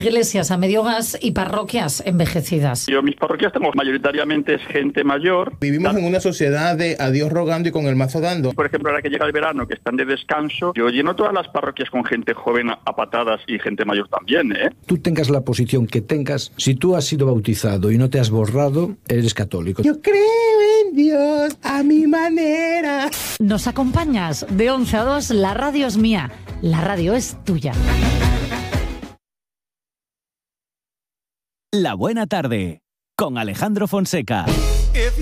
Iglesias a medio gas y parroquias envejecidas. Yo, mis parroquias tengo mayoritariamente es gente mayor. Vivimos en una sociedad de a Dios rogando y con el mazo dando. Por ejemplo, ahora que llega el verano, que están de descanso, yo lleno todas las parroquias con gente joven a patadas y gente mayor también, ¿eh? Tú tengas la posición que tengas, si tú has sido bautizado y no te has borrado, eres católico. Yo creo en Dios a mi manera. ¿Nos acompañas? De 11 a 2, la radio es mía, la radio es tuya. La Buena Tarde, con Alejandro Fonseca.